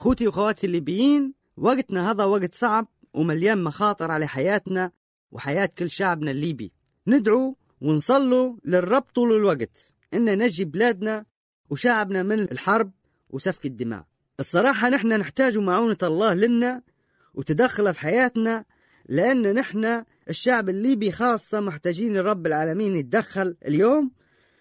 خوتي وخواتي الليبيين، وقتنا هذا وقت صعب ومليان مخاطر على حياتنا وحياة كل شعبنا الليبي. ندعو ونصلوا للرب طول الوقت إن نجي بلادنا وشعبنا من الحرب وسفك الدماء. الصراحة نحن نحتاج معونة الله لنا وتدخل في حياتنا، لأن نحن الشعب الليبي خاصة محتاجين الرب العالمين يتدخل اليوم.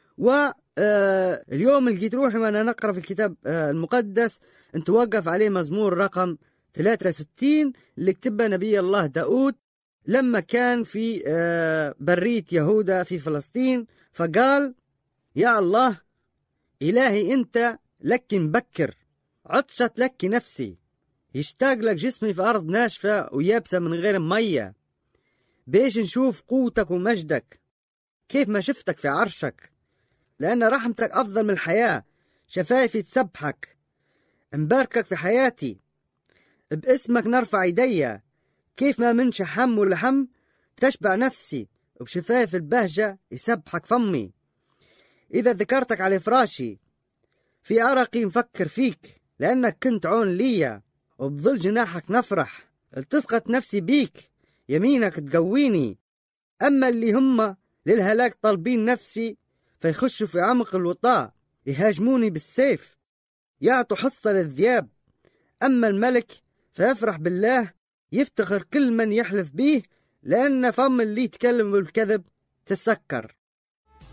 واليوم لقيت روحي وأنا نقرأ في الكتاب المقدس أن توقف عليه مزمور رقم 63 اللي كتبه نبي الله داود لما كان في برية يهودا في فلسطين، فقال: يا الله إلهي أنت لك مبكر، عطشت لك نفسي، يشتاق لك جسمي في أرض ناشفة ويابسة من غير مية، بيش نشوف قوتك ومجدك كيف ما شفتك في عرشك، لأن رحمتك أفضل من الحياة، شفايفي تسبحك، مباركك في حياتي، باسمك نرفع يدي، كيف ما من شحم ولحم تشبع نفسي، وبشفايف البهجة يسبحك فمي. إذا ذكرتك على فراشي في أرقي مفكر فيك، لأنك كنت عون ليا، وبظل جناحك نفرح، التصقت نفسي بيك، يمينك تقويني. أما اللي هم للهلاك طالبين نفسي فيخشوا في عمق الوطاء، يهاجموني بالسيف، يعطوا حصة للذياب. أما الملك فيفرح بالله، يفتخر كل من يحلف به، لأن فم اللي يتكلم بالكذب تسكر.